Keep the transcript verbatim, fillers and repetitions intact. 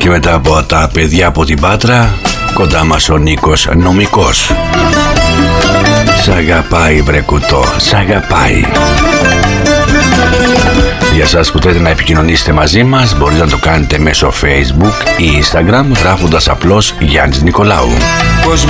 Και μετά από τα παιδιά από την Πάτρα, κοντά μας ο Νίκος νομικός. Σ' αγαπάει βρε κουτό, σ' αγαπάει. Για σας που θέλετε να επικοινωνήσετε μαζί μας, μπορείτε να το κάνετε μέσω Facebook ή Instagram, γράφοντας απλώς Γιάννης Νικολάου. Πως